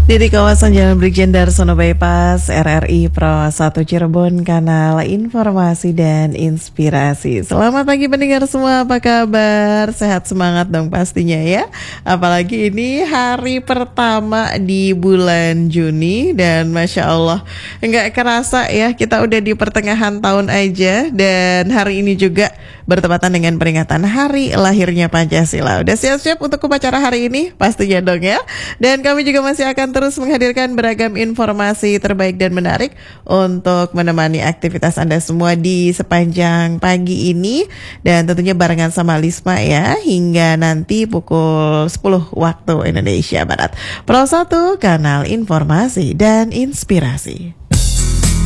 Di kawasan Jalan Brigjen Darsono Bypass, RRI Pro 1 Cirebon, kanal informasi dan inspirasi. Selamat pagi pendengar semua, apa kabar? Sehat semangat dong pastinya ya. Apalagi ini hari pertama di bulan Juni dan Masya Allah nggak kerasa ya kita udah di pertengahan tahun aja. Dan hari ini juga bertepatan dengan peringatan hari lahirnya Pancasila. Udah siap-siap untuk upacara hari ini? Pastinya dong ya. Dan kami juga masih akan terus menghadirkan beragam informasi terbaik dan menarik untuk menemani aktivitas Anda semua di sepanjang pagi ini. Dan tentunya barengan sama Lisma ya, hingga nanti pukul 10 waktu Indonesia Barat. Pro 1, kanal informasi dan inspirasi.